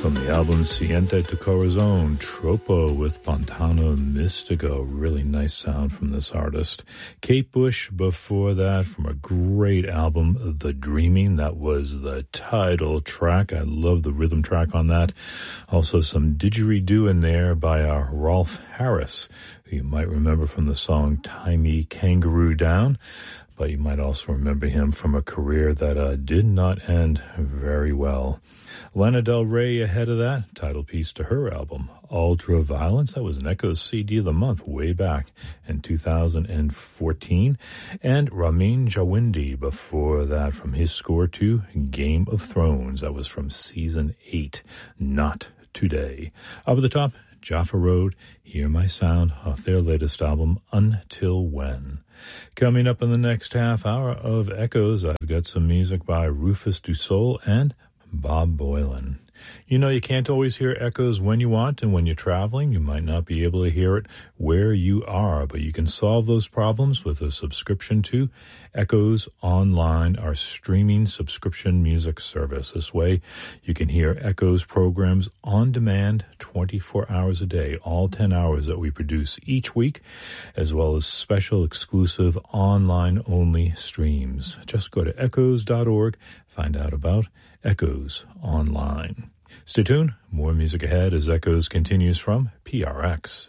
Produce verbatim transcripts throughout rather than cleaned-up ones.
From the album Siente tu Corazon, Tropo with Fontana Mystica. Really nice sound from this artist. Kate Bush before that from a great album, The Dreaming. That was the title track. I love the rhythm track on that. Also some didgeridoo in there by uh, Rolf Harris, who you might remember from the song Tie Me Kangaroo Down. But you might also remember him from a career that uh, did not end very well. Lana Del Rey ahead of that, title piece to her album, Ultra Violence. That was an Echoes C D of the month way back in two thousand fourteen. And Ramin Djawadi before that from his score to Game of Thrones. That was from season eight, Not Today. Up at the top, Jaffa Road, Hear My Sound off their latest album, Until When. Coming up in the next half hour of Echoes, I've got some music by Rufus Du Sol and Bob Boilen. You know, you can't always hear Echoes when you want, and when you're traveling, you might not be able to hear it where you are, but you can solve those problems with a subscription to Echoes Online, our streaming subscription music service. This way, you can hear Echoes programs on demand twenty-four hours a day, all ten hours that we produce each week, as well as special exclusive online-only streams. Just go to echoes dot org, find out about Echoes Online. Stay tuned. More music ahead as Echoes continues from P R X.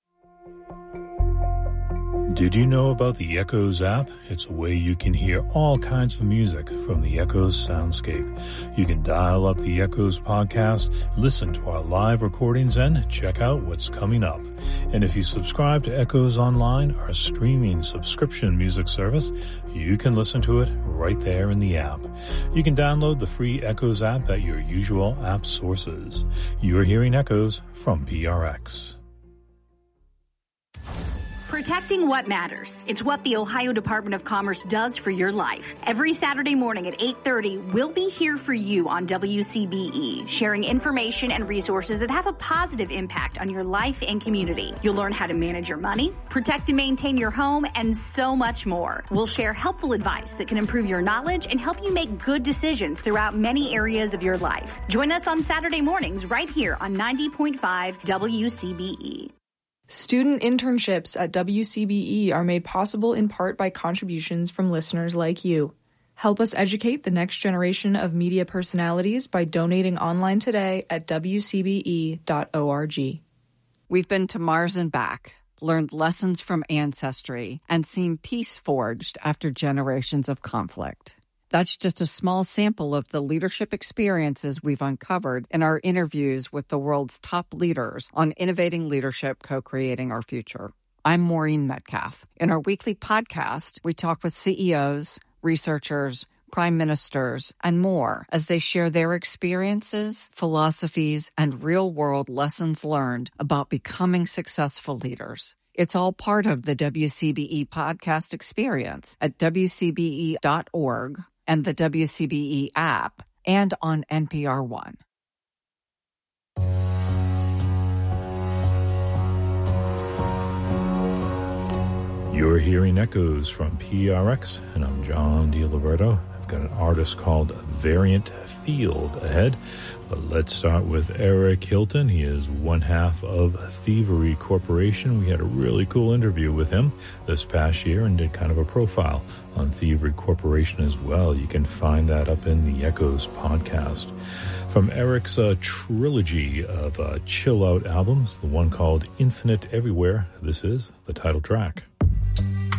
Did you know about the Echoes app? It's a way you can hear all kinds of music from the Echoes soundscape. You can dial up the Echoes podcast, listen to our live recordings, and check out what's coming up. And if you subscribe to Echoes Online, our streaming subscription music service, you can listen to it right there in the app. You can download the free Echoes app at your usual app sources. You're hearing Echoes from P R X. Protecting what matters. It's what the Ohio Department of Commerce does for your life. Every Saturday morning at eight thirty, we'll be here for you on W C B E, sharing information and resources that have a positive impact on your life and community. You'll learn how to manage your money, protect and maintain your home, and so much more. We'll share helpful advice that can improve your knowledge and help you make good decisions throughout many areas of your life. Join us on Saturday mornings right here on ninety point five W C B E. Student internships at W C B E are made possible in part by contributions from listeners like you. Help us educate the next generation of media personalities by donating online today at w c b e dot org. We've been to Mars and back, learned lessons from ancestry, and seen peace forged after generations of conflict. That's just a small sample of the leadership experiences we've uncovered in our interviews with the world's top leaders on innovating leadership, co-creating our future. I'm Maureen Metcalf. In our weekly podcast, we talk with C E Os, researchers, prime ministers, and more as they share their experiences, philosophies, and real-world lessons learned about becoming successful leaders. It's all part of the W C B E podcast experience at w c b e dot org. and the W C B E app, and on N P R One. You're hearing Echoes from P R X, and I'm John DiLiberto. I've got an artist called Variant Field ahead, but let's start with Eric Hilton. He is one half of Thievery Corporation. We had a really cool interview with him this past year and did kind of a profile on Thievery Corporation as well. You can find that up in the Echoes podcast. From Eric's uh, trilogy of uh, chill-out albums, the one called Infinite Everywhere, this is the title track.